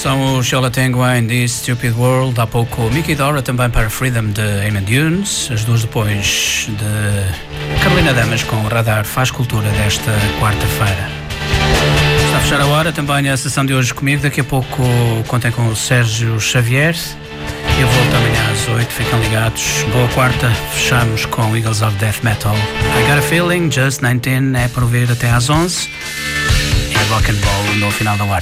São os Yola Tenguin in This Stupid World. Há pouco Mickey Dora também para Freedom de Eamon Dunes. As duas depois de Carolina Damas com o Radar Faz Cultura desta quarta-feira. Está a fechar a hora também a sessão de hoje comigo. Daqui a pouco contem com o Sérgio Xavier. Eu volto amanhã às 8. Fiquem ligados. Boa quarta. Fechamos com Eagles of Death Metal. I Got a Feeling, Just 19 é para ouvir até às 11. E rock and roll no final da hora.